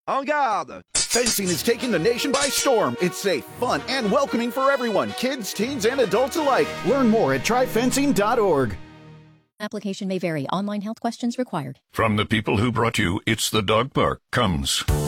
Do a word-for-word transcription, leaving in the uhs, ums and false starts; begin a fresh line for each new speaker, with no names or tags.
En garde!
Fencing is taking the nation by storm. It's safe, fun, and welcoming for everyone, kids, teens, and adults alike. Learn more at try fencing dot org.
Application may vary. Online health questions required.
From the people who brought you It's the Dog Park comes